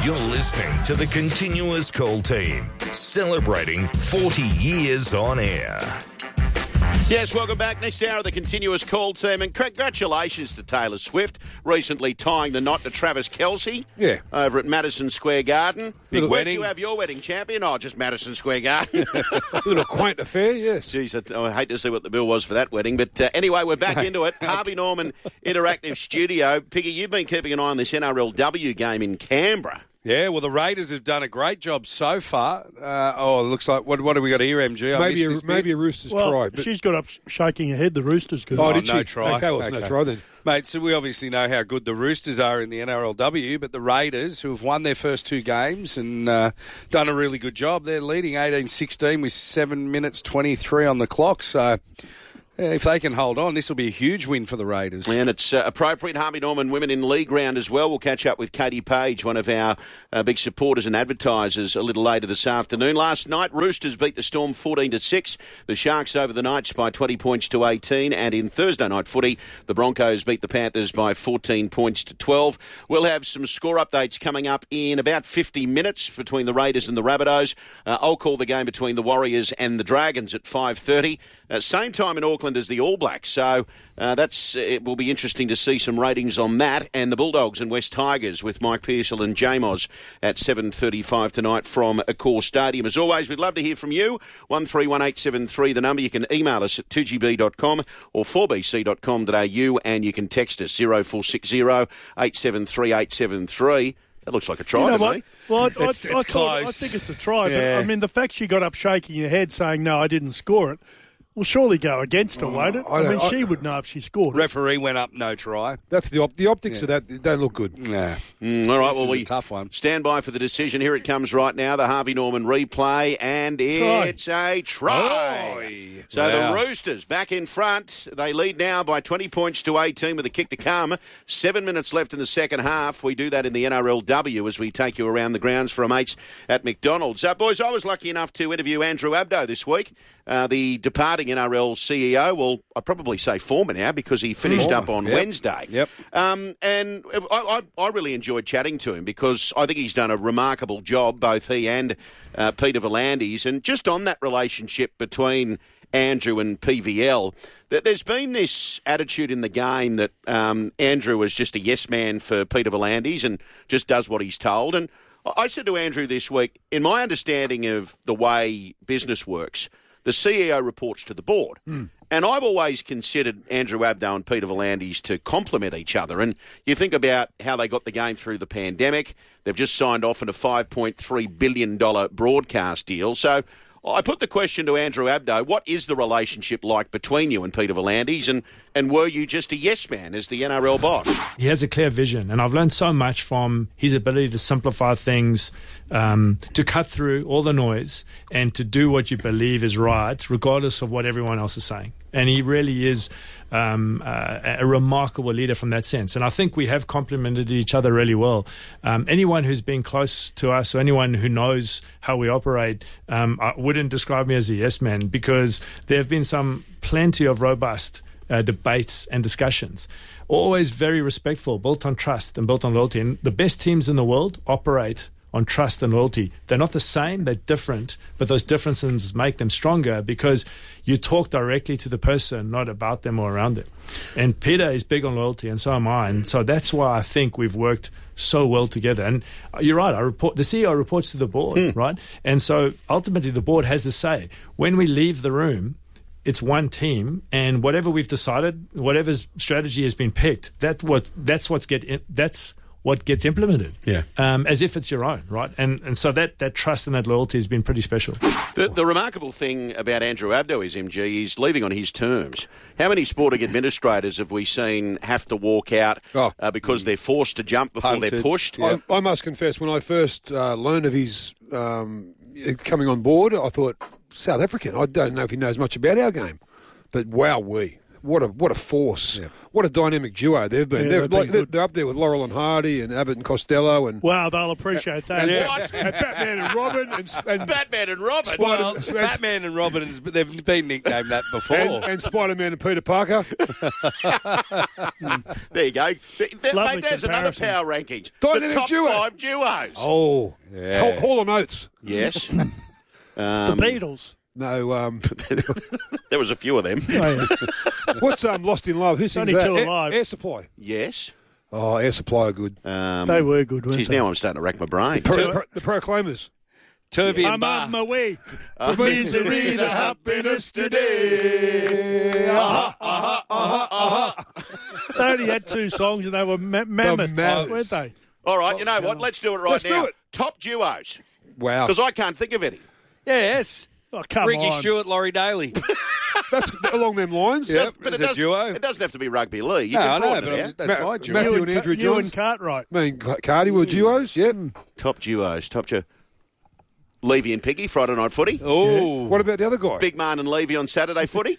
You're listening to the Continuous Call team, celebrating 40 years on air. Yes, welcome back. Next hour of the Continuous Call team, and congratulations to Taylor Swift, recently tying the knot to Travis Kelce over at Madison Square Garden. Big Where'd wedding. you have your wedding, champion? Oh, just Madison Square Garden. A little quaint affair, yes. Jeez, I hate to see what the bill was for that wedding. But anyway, we're back into it. Harvey Norman Interactive Studio. Piggy, you've been keeping an eye on this NRLW game in Canberra. Yeah, well, the Raiders have done a great job so far. It looks like, what have we got here, MG? Maybe a Roosters try. But... She's got up shaking her head, the Roosters. Oh, did she? No try. Okay, well, it's no try then. Mate, so we obviously know how good the Roosters are in the NRLW, but the Raiders, who have won their first two games and done a really good job, they're leading 18-16 with 7 minutes 23 on the clock. So if they can hold on, this will be a huge win for the Raiders. And it's appropriate. Harvey Norman Women in League round as well. We'll catch up with Katie Page, one of our big supporters and advertisers, a little later this afternoon. Last night, Roosters beat the Storm 14-6. The Sharks over the Knights by 20 points to 18. And in Thursday night footy, the Broncos beat the Panthers by 14 points to 12. We'll have some score updates coming up in about 50 minutes between the Raiders and the Rabbitohs. I'll call the game between the Warriors and the Dragons at 5:30. Same time in Auckland as the All Blacks. So it will be interesting to see some ratings on that. And the Bulldogs and West Tigers with Mike Pearsall and Jamos at 7:35 tonight from Accor Stadium. As always, we'd love to hear from you. 131873, the number. You can email us at 2gb.com or 4bc.com.au, and you can text us 0460 873 873. That looks like a try to me. Well, It's I close. think it's a try, Yeah. but I mean, the fact she got up shaking her head saying, no, I didn't score it, will surely go against her, won't it? I mean, she would know if she scored it. Referee went up, no try. That's the optics of that. They don't look good. Yeah. All right, This well, is a tough one. Stand by for the decision. Here it comes right now, the Harvey Norman replay, and it's a try. Oh, So wow. the Roosters back in front. They lead now by 20 points to 18 with a kick to come. 7 minutes left in the second half. We do that in the NRLW as we take you around the grounds for our mates at McDonald's. Boys, I was lucky enough to interview Andrew Abdo this week, the departing NRL CEO. Well, I'd probably say former now because he finished up on Wednesday. Yep. And I really enjoyed chatting to him because I think he's done a remarkable job, both he and Peter V'landys. And just on that relationship between Andrew and PVL, that there's been this attitude in the game that Andrew is just a yes man for Peter V'landys and just does what he's told. And I said to Andrew this week, in my understanding of the way business works, the CEO reports to the board. And I've always considered Andrew Abdo and Peter V'landys to complement each other. And you think about how they got the game through the pandemic. They've just signed off on a $5.3 billion broadcast deal. So I put the question to Andrew Abdo, what is the relationship like between you and Peter V'landys? And were you just a yes man as the NRL boss? He has a clear vision, and I've learned so much from his ability to simplify things, to cut through all the noise, and to do what you believe is right, regardless of what everyone else is saying. And he really is a remarkable leader from that sense. And I think we have complemented each other really well. Anyone who's been close to us, or anyone who knows how we operate, I wouldn't describe me as a yes man, because there have been plenty of robust debates and discussions, always very respectful, built on trust and built on loyalty. And the best teams in the world operate on trust and loyalty. They're not the same, they're different, but those differences make them stronger because you talk directly to the person, not about them or around them. And Peter is big on loyalty, and so am I. And so that's why I think we've worked so well together. And you're right, the CEO reports to the board, right? And so ultimately the board has the say. When we leave the room, it's one team, and whatever we've decided, whatever strategy has been picked, that's what gets implemented. Yeah. As if it's your own, right? And so that trust and that loyalty has been pretty special. The remarkable thing about Andrew Abdo is, MG, he's leaving on his terms. How many sporting administrators have we seen have to walk out because they're forced to jump before they're pushed? I must confess, when I first learned of his coming on board, I thought, South African, I don't know if he knows much about our game. But wowee. what a force. Yeah. What a dynamic duo they've been. Yeah, they're up there with Laurel and Hardy and Abbott and Costello. And wow, they'll appreciate that. What? And Batman and Robin. And Batman and Robin. Well, Batman and Robin, they've been nicknamed that before. and Spider-Man and Peter Parker. There you go. Lovely Mate, there's another comparison. power rankings. Dynamic the top duo. 5 duos. Oh, Yeah. Hall of Notes. Yes. The Beatles. No, There was a few of them. Oh, yeah. what's Lost in Love? Who sings Only that? two alive. Air Supply. Yes. Oh, Air Supply are good. They were good, weren't Geez, they? now I'm starting to rack my brain. The Proclaimers. Turvey and I'm Bar. on my way. Misery, the happiness today. They only had 2 songs and they were mammoth, mammoths. weren't they? All right, you know what? Let's do it right Let's now. do it. Top duos. Wow. Because I can't think of any. Yes. Oh, come Ricky on. Stewart, Laurie Daly. That's along them lines. But As a duo. It doesn't have to be rugby league. You No, I can know, broaden but it I'm out. that's my duo. Matthew and Andrew You and Johns. Cartwright. I mean, Cardi were duos, yeah. Top duos. Top duo. Levy and Piggy, Friday night footy. Oh. What about the other guy? Big Man and Levy on Saturday footy.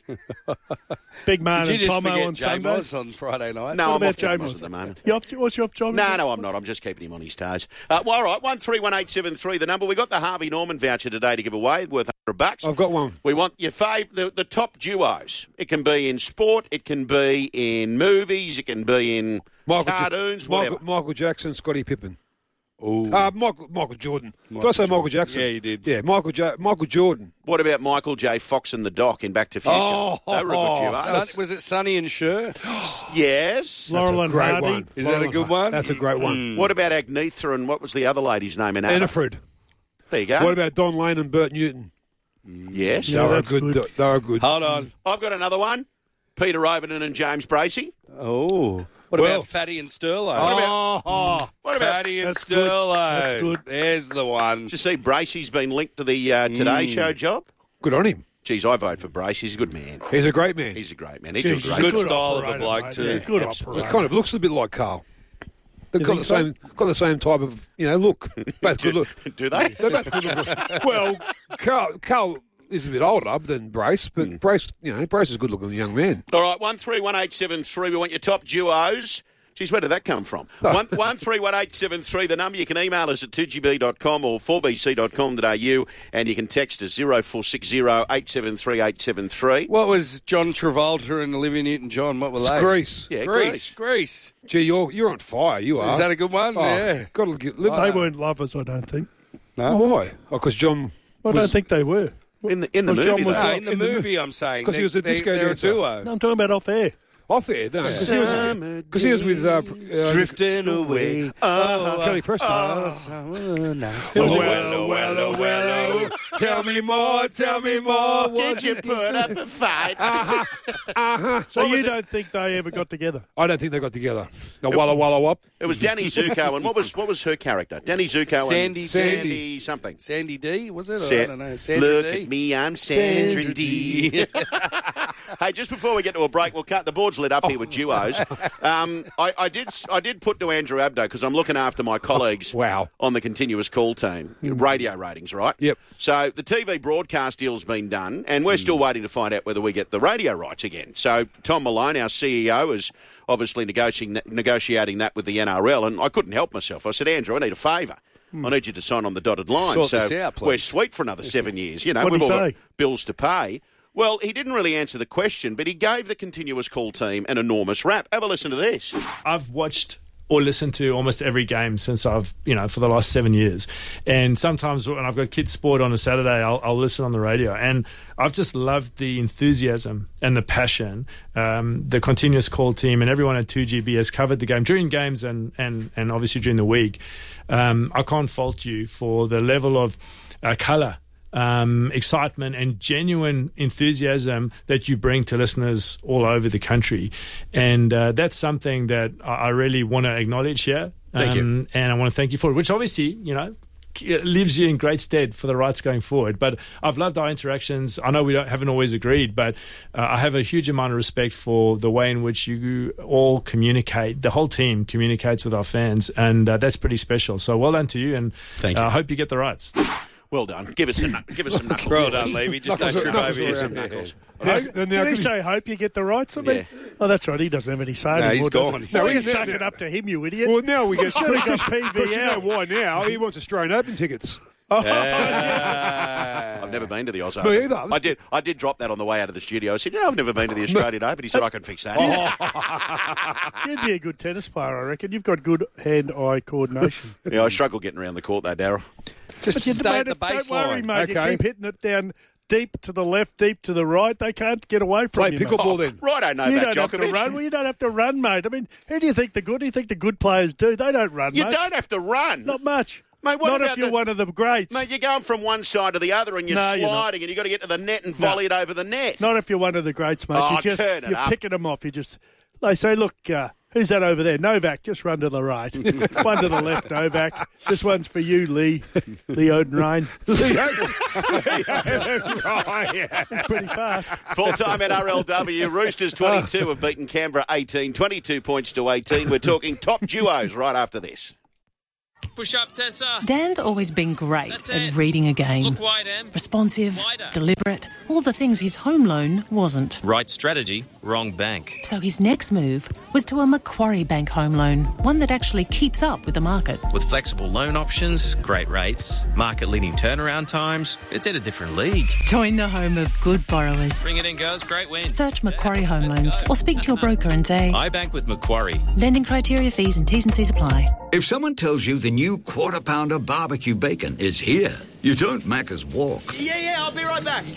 Big Man Did you and just Tomo forget on J Sundays. Moz on Friday night? No, What I'm about off to J Moz Moz? at the moment. What's your job? No, I'm not. I'm just keeping him on his toes. Well, all right, 131873, the number. We got the Harvey Norman voucher today to give away, worth $100. I've got one. We want your the top duos. It can be in sport, it can be in movies, it can be in cartoons, whatever. Michael Jackson, Scottie Pippen. Oh. Michael Jordan. Did I say Michael Jackson? Yeah, you did. Yeah, Michael Jordan. What about Michael J. Fox and the Doc in Back to Future? They were a good duo. Was it Sonny and Cher? Yes. Laurel and Great Hardy. one. Is that a good one? That's a great one. What about Agnetha and what was the other lady's name in ABBA? Enifred. There you go. What about Don Lane and Bert Newton? Yes. Yeah, They were that's good. good. They were good. Hold on. I've got another one. Peter Overton and James Bracey. Oh. What about Fatty and Sterlo? What about Fatty and That's good. Sterlo. That's good. There's the one. Did you see Bracey's been linked to the Today Show job? Good on him. Geez, I vote for Brace. He's a good man. He's a great man. He's a great man. He's Yeah, a he's great a Good good style of a operator, bloke mate. too. Yeah, good He operator. kind of looks a bit like Carl. They've got the think so? same type of look. Both good look. Do they? They're both good look. Well, Carl is a bit older than Brace, but Brace is a good looking young man. All right, 131873. We want your top duos. Geez, where did that come from? 131873, the number. You can email us at 2gb.com or 4bc.com.au, and you can text us 0460 873 873. What was John Travolta and Olivia Newton-John? What were they? Grease. Yeah, Grease. Gee, you're on fire. You are. Is that a good one? Oh, Yeah. Got to live. They weren't lovers, I don't think. Oh, why? Oh, because John. I don't think they were. In the Because movie, John was though. No, in the movie, I'm saying. 'Cause he was a disco they're a dancer. duo. No, I'm talking about off air. Off air, because he was with Drifting away. Kelly Preston. Well, tell me more. Did you put up a fight? So you don't think they ever got together? I don't think they got together. No, Walla Walla Wop. It was Danny Zuko, and what was her character? Danny Zuko and Sandy something. Sandy D, was it? Sa- I don't know. Sandra Look D. at me, I'm Sandra D. Hey, just before we get to a break, we'll cut the board's lit up here with duos. I did put to Andrew Abdo because I'm looking after my colleagues Wow. on the continuous call team. Radio ratings, right? Yep. So the TV broadcast deal's been done, and we're still waiting to find out whether we get the radio rights again. So Tom Malone, our CEO, is obviously negotiating that with the NRL, and I couldn't help myself. I said, Andrew, I need a favour. I need you to sign on the dotted line. Sort so this out, please. we're sweet for another 7 years. You know, What'd we've he all got say? bills to pay. Well, he didn't really answer the question, but he gave the continuous call team an enormous rap. Have a listen to this. I've watched or listened to almost every game since I've, for the last 7 years. And sometimes when I've got kids' sport on a Saturday, I'll listen on the radio. And I've just loved the enthusiasm and the passion. The continuous call team and everyone at 2GB has covered the game during games and obviously during the week. I can't fault you for the level of colour, excitement and genuine enthusiasm that you bring to listeners all over the country. And that's something that I really want to acknowledge here. Thank you. And I want to thank you for it, which obviously, leaves you in great stead for the rights going forward. But I've loved our interactions. I know we haven't always agreed, but I have a huge amount of respect for the way in which you all communicate. The whole team communicates with our fans, and that's pretty special. So well done to you, and Thank you. I hope you get the rights. Well done. Give us some knuckles. Well done, Levy. Just don't trip over yourself. Did he say hope you get the rights? I mean, Oh, that's right. He doesn't have any say anymore. He's gone. No, you suck it up to him, you idiot. Well, now we get Should have got because you know PVL. why now? He wants Australian Open tickets. I've never been to the Oz Me Open. either. I did drop that on the way out of the studio. I said, I've never been to the Australian Open. He said, I can fix that. You'd be a good tennis player, I reckon. You've got good hand-eye coordination. Yeah, I struggle getting around the court though, Daryl. Just But stay at the don't worry, baseline. mate. Okay. You keep hitting it down deep to the left, deep to the right. They can't get away from Play you, pickleball mate. then. Right, I know You that, don't have to Djokovic. run. Well, you don't have to run, mate. I mean, who do you think the good players do? They don't run, You mate. don't have to run. Not much. Mate, what Not about if you're the- one of the greats. Mate, you're going from one side to the other and you're No, you're not. sliding and you've got to get to the net and volley it over the net. Not if you're one of the greats, mate. Oh, you're turn it you're up. picking them off. They say, look, who's that over there? Novak, just run to the right. One to the left, Novak. This one's for you, Lee Odenrein. It's pretty fast. Full-time NRLW, Roosters 22 have beaten Canberra 18, 22 points to 18. We're talking top duos right after this. Push up, Tessa. Dan's always been great That's at it. reading a game. Look wide, Em. Responsive, Wider. deliberate, all the things his home loan wasn't. Right strategy, wrong bank. So his next move was to a Macquarie Bank home loan, one that actually keeps up with the market. With flexible loan options, great rates, market-leading turnaround times, it's in a different league. Join the home of good borrowers. Bring it in, girls. Great win. Search Macquarie Home Loans or speak to your broker and say, I bank with Macquarie. lending criteria, fees and T's and C's apply. If someone tells you the new Quarter Pounder barbecue bacon is here, you don't Macca's walk. Yeah, I'll be right back.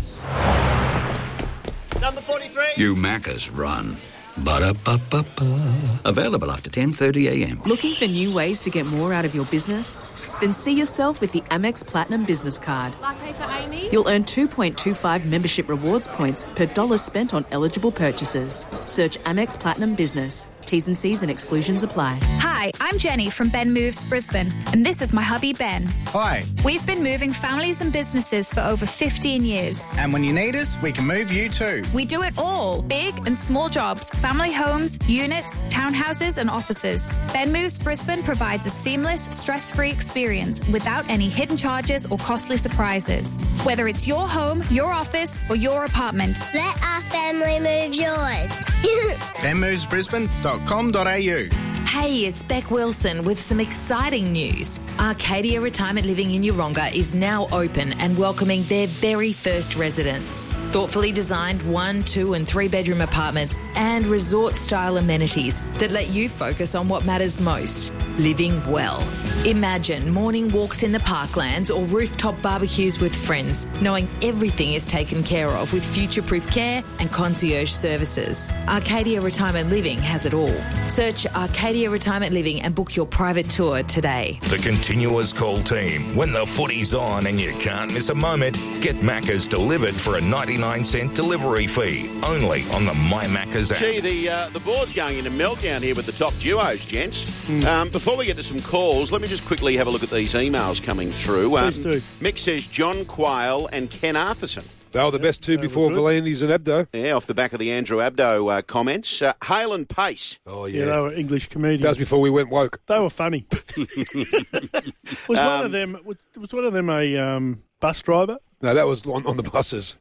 Number 43. You Macca's run. Ba-da-ba-ba-ba. Available after 10:30am. Looking for new ways to get more out of your business? Then see yourself with the Amex Platinum Business Card. Latte for Amy. You'll earn 2.25 membership rewards points per dollar spent on eligible purchases. Search Amex Platinum Business. T's and C's and exclusions apply. Hi, I'm Jenny from Ben Moves Brisbane, and this is my hubby Ben. Hi. We've been moving families and businesses for over 15 years. And when you need us, we can move you too. We do it all, big and small jobs, family homes, units, townhouses and offices. Ben Moves Brisbane provides a seamless, stress-free experience without any hidden charges or costly surprises. Whether it's your home, your office or your apartment. Let our family move yours. benmovesbrisbane.com.au. Hey, it's Beck Wilson with some exciting news. Arcadia Retirement Living in Yeronga is now open and welcoming their very first residents. Thoughtfully designed 1, 2 and 3 bedroom apartments and resort-style amenities that let you focus on what matters most, living well. Imagine morning walks in the parklands or rooftop barbecues with friends, knowing everything is taken care of with future-proof care and concierge services. Arcadia Retirement Living has it all. Search Arcadia Retirement Living and book your private tour today. The continuous call team. When the footy's on and you can't miss a moment, get Macca's delivered for a 99-cent delivery fee. Only on the My Macca's app. Gee, the board's going into meltdown here with the top duos, gents. Before we get to some calls, let me just quickly have a look at these emails coming through. Please do. Mick says John Quayle and Ken Arthurson. They were the best two before Volandis and Abdo. Yeah, off the back of the Andrew Abdo comments. Hale and Pace. Oh, Yeah, they were English comedians. That was before we went woke. They were funny. Was one of them? Was one of them a bus driver? No, that was on the buses.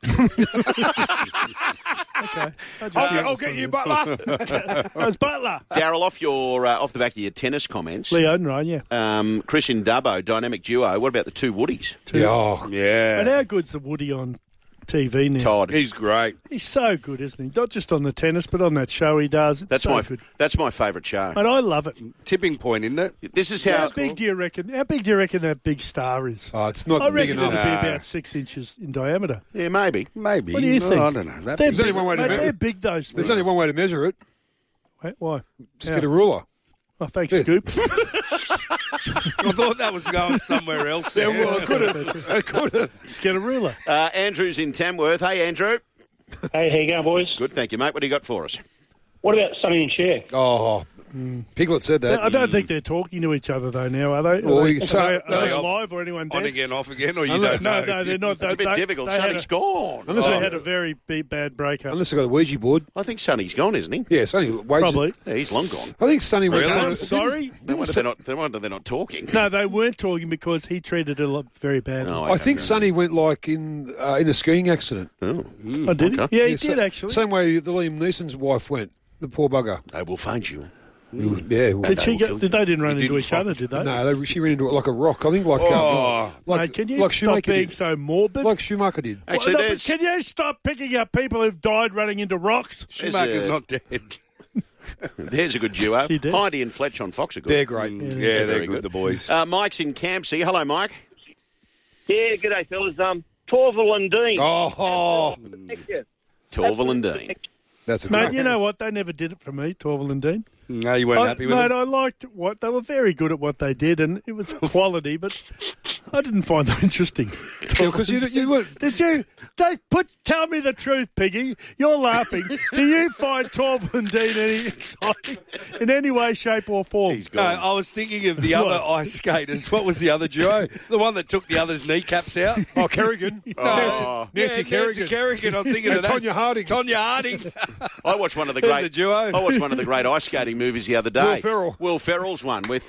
Okay. I'll get you, Butler. That was Butler. Daryl, off the back of your tennis comments. Lee Odenrein, yeah. Christian Dubbo, dynamic duo. What about the two Woodies? Yeah. And how good's the Woody on TV now? Todd. He's great. He's so good, isn't he? Not just on the tennis, but on that show he does. It's That's so my good. that's my favourite show. And I love it. Tipping point, isn't it? This is how. How big do you reckon? How big do you reckon that big star is? Oh, it's not I big reckon enough. it'll be about 6 inches in diameter. Yeah, maybe. Maybe. What do you think? I don't know. They're There's only big, one way to mate, measure they're it. big, those things. There's only one way to measure it. Wait, why? Just How? get a ruler. Oh, thanks, Yeah. Scoop. I thought that was going somewhere else. Yeah, well, I could have. Just get a ruler. Andrew's in Tamworth. Hey, Andrew. Hey, how you going, boys? Good, thank you, mate. What do you got for us? What about Sonny and Cher? Oh, Piglet said that. I don't think they're talking to each other, though, now, are they? Well, Are they alive or anyone dead? On again, off again, or you don't know? No, they're not. It's a bit difficult. Sonny's gone. Unless they had a very bad breakup. Unless they got a Ouija board. I think Sonny's gone, isn't he? Yeah, Sonny. Probably. Yeah, he's long gone. I think Sonny went. I'm sorry? No wonder they're not talking. No, they weren't talking because he treated her very badly. No, I think Sonny went like in a skiing accident. Oh, did he? Yeah, he did actually. Same way the Liam Neeson's wife went. The poor bugger. They will find you. Yeah. Did she get? They didn't run into each other, did they? No, she ran into it like a rock. I think like Mate, can you like stop Schumacher being did. so morbid? Like Schumacher did. Actually, but can you stop picking up people who've died running into rocks? Schumacher's not dead. There's a good duo. She did. Heidi and Fletch on Fox are good. They're great. Yeah, they're good, the boys. Mike's in Campsie. Hello, Mike. Yeah, g'day, fellas. Torval and Dean. Oh, Torval and Dean. That's a Mate, great. you know what? They never did it for me, Torval and Dean. No, you weren't happy with mate, it? I liked what they were very good at what they did, and it was quality, but I didn't find them interesting. Because you weren't. Did you? Tell me the truth, Piggy. You're laughing. Do you find Torval and Dean any exciting in any way, shape, or form? No, I was thinking of the other ice skaters. What was the other duo? The one that took the other's kneecaps out? Oh, Kerrigan. Nancy Kerrigan. Nancy Kerrigan. I'm thinking And of that. Tonya Harding. Tonya Harding. I watched one of the There's great a duo. I watched one of the great ice skating movies the other day. Will Ferrell's one with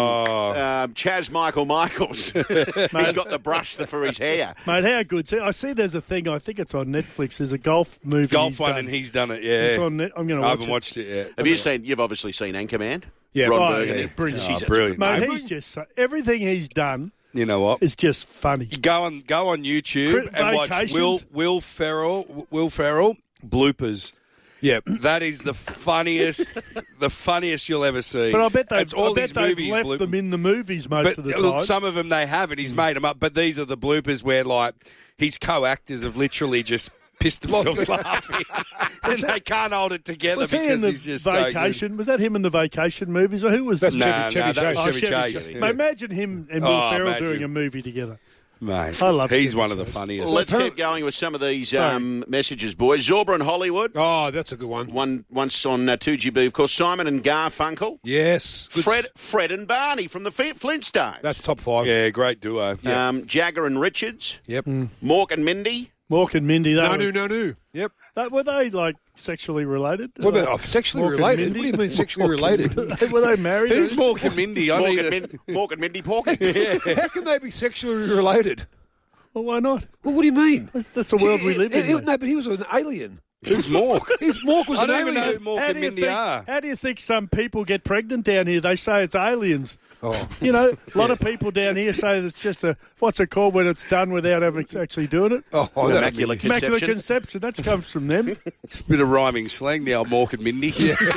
Chaz Michaels. He's got the brush for his hair. Mate, how good. See, I see there's a thing, I think it's on Netflix, there's a golf movie. Golf one, and he's done it, yeah. It's on net. I'm going to I watch haven't watched it yet. Have you seen? You've obviously seen Anchorman. Yeah, Ron Oh, Burgundy. yeah, brilliant. Brilliant. Mate, he's just everything he's done You know what? is just funny. Go on YouTube and watch Vacations. Will Ferrell bloopers. Yeah, that is the funniest you'll ever see. But I bet they've, It's all I bet these they've movies left them in the movies most of the look, time. some of them they have, and he's made them up. But these are the bloopers where, like, his co-actors have literally just pissed themselves laughing, and they can't hold it together Was he in because the he's just Vacation? so good. Was that him in the Vacation movies, or who was That's that? Chevy that was Chase. Chevy Chase. Mate, imagine him and Will Ferrell imagine. doing a movie together. Mate, I love he's Chevy one of the Chase. funniest. Let's keep going with some of these messages, boys. Zorba and Hollywood. Oh, that's a good one. Once on 2GB, of course. Simon and Garfunkel. Yes. Good. Fred and Barney from the Flintstones. That's top 5. Yeah, great duo. Jagger and Richards. Yep. Mork and Mindy. Mork and Mindy. No. Yep. Were they like sexually related? What about sexually Mork and related? Mindy? What do you mean sexually related? Were they married? Who's Mork and Mindy? Mork and Mindy Porky. How can they be sexually related? Well, why not? Well, what do you mean? That's the world we live in. No, but he was an alien. Who's Mork? Mork was I an don't even alien. know who Mork and Mindy are. How do you think some people get pregnant down here? They say it's aliens. Oh. You know, a lot of people down here say it's just what's it called when it's done without actually doing it? Oh, Immaculate Conception. Immaculate Conception. That comes from them. It's a bit of rhyming slang, the old Mork and Mindy.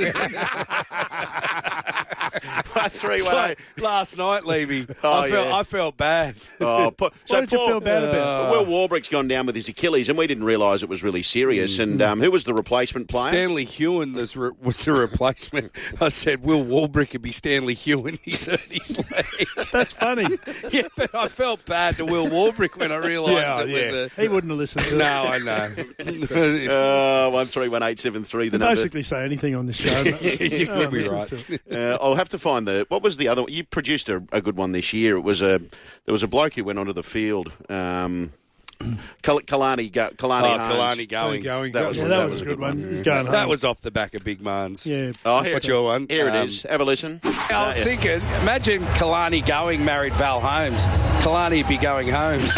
318. Last night, Levy, Oh, I felt bad. Oh, What did you feel bad about? Will Warbrick's gone down with his Achilles, and we didn't realise it was really serious. And who was the replacement player? Stanley Hewen was the replacement. I said, Will Warbrick would be Stanley Hewen. He's hurt his leg. That's funny. Yeah, but I felt bad to Will Warbrick when I realised it was a... He wouldn't have listened to it. No, I know. 131873, the number. Basically say anything on this show. You could be right. I'll have to find what was the other one? You produced a good one this year. There was a bloke who went onto the field. Kalani going. That was a good one. He's going home. That was off the back of Big Mans. Yeah. What's your one? Here it is. Have a listen. I was thinking, imagine Kalani going married Val Holmes. Kalani would be going Holmes.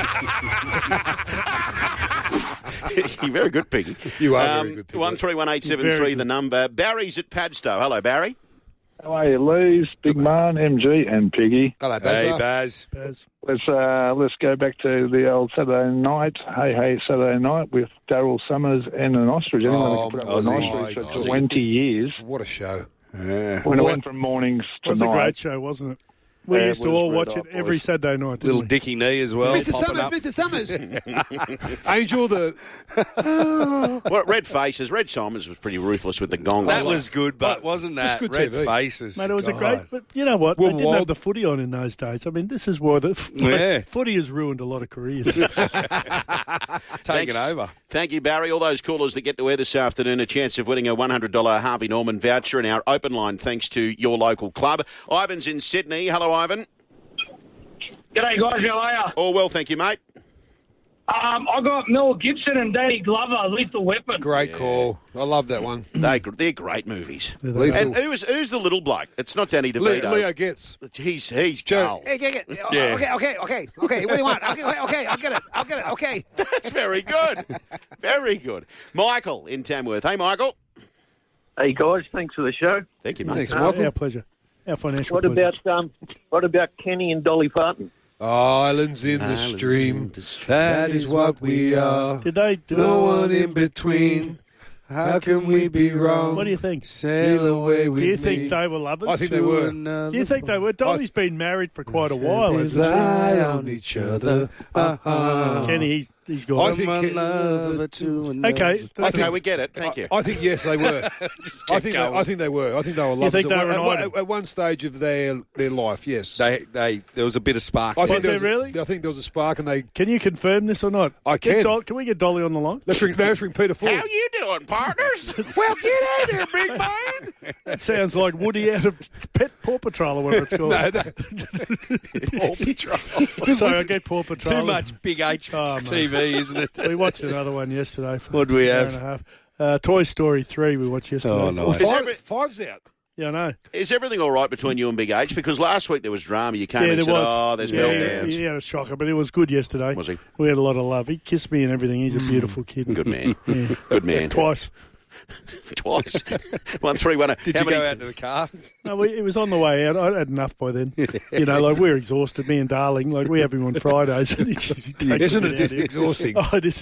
You're very good, Piggy. You are very good, Piggy. 131873, the number. Barry's at Padstow. Hello, Barry. How are you, Lees, Big Man, MG, and Piggy? Hello, Baz. Hey, Baz. Let's go back to the old Saturday night. Hey, Saturday night with Daryl Summers and an ostrich. Anyone that can put up with an ostrich for 20 years. What a show. When it went from mornings to It was night. a great show, wasn't it? We used to all watch it every Saturday night. Little Didn't Dickie Knee as well. Mr. popping Summers, up. Mr. Summers. Angel, Well, Red Faces. Red Simons was pretty ruthless with the gong. That was good, but wasn't that? good Red TV. Faces. Mate, it was a God. great. But you know what? Well, They didn't Wild- have the footy on in those days. I mean, this is why the Yeah. footy has ruined a lot of careers. Taking Thanks. over. Thank you, Barry. All those callers that get to air this afternoon, a chance of winning a $100 Harvey Norman voucher in our open line thanks to your local club. Ivan's in Sydney. Hello, Ivan. G'day, guys. How are you? All well, thank you, mate. I got Mel Gibson and Danny Glover, Lethal Weapon. Great call. I love that one. They're great movies. Lethal. And who's the little bloke? It's not Danny DeVito. Leo Getz. He's Carl. Hey, get it. Yeah. Okay. What do you want? Okay, I'll get it. Okay. That's very good. Very good. Michael in Tamworth. Hey, Michael. Hey, guys. Thanks for the show. Thank you, mate. Thanks, Michael. Our pleasure. Our financial What pleasure. about Kenny and Dolly Parton? Islands in the stream. That is what we are. Did they do No one in between. How can we be wrong? What do you think? Sail away with Do you me. think they were lovers? I think they were. Do you think they were? Dolly's been married for quite a while, We hasn't lie she? on each other. Kenny, he's got I it. think Okay, Okay, we get it. Thank you. I think yes, they were. I think they were. I think they were lovers. think they were an at, item? at one stage of their life. Yes. There was a bit of spark. I think Was there really? I think there was a spark, and they. Can you confirm this or not? I can. Can we get Dolly on the line? Let's ring Peter Ford. How you doing, partners? Well, get out there, big man. That sounds like Woody out of Pet Paw Patrol or whatever it's called. Paw Patrol. Sorry, I get Paw Patrol. Too much Big H Oh, TV, isn't it? We watched another one yesterday. For What'd we an hour have? and a half. Toy Story 3 we watched yesterday. Oh, nice. Five's out. Yeah, I know. Is everything all right between you and Big H? Because last week there was drama. You came Yeah, and there said, was. oh, there's meltdowns. He had a shocker, but it was good yesterday. Was he? We had a lot of love. He kissed me and everything. He's a beautiful kid. Good man. Yeah. Good man. Twice. Twice. 131. Did you go out to the car? No, it was on the way out. I had enough by then. You know, like we're exhausted. Me and Darling, like we have him on Fridays. And he takes Isn't me it out here. exhausting? Oh, it is